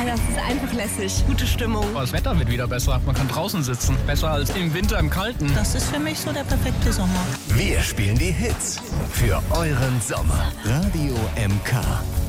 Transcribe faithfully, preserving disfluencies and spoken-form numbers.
das ist einfach lässig. Gute Stimmung. Das Wetter wird wieder besser. Man kann draußen sitzen. Besser als im Winter im Kalten. Das ist für mich so der perfekte Sommer. Wir spielen die Hits für euren Sommer. Radio M K.